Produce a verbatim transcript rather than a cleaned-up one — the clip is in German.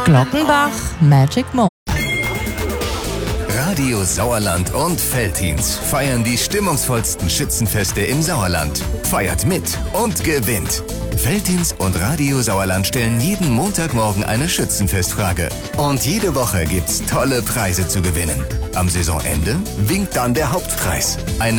Glockenbach Magic Mo. Radio Sauerland und Veltins feiern die stimmungsvollsten Schützenfeste im Sauerland. Feiert mit und gewinnt. Veltins und Radio Sauerland stellen jeden Montagmorgen eine Schützenfestfrage. Und jede Woche gibt's tolle Preise zu gewinnen. Am Saisonende winkt dann der Hauptpreis. Eine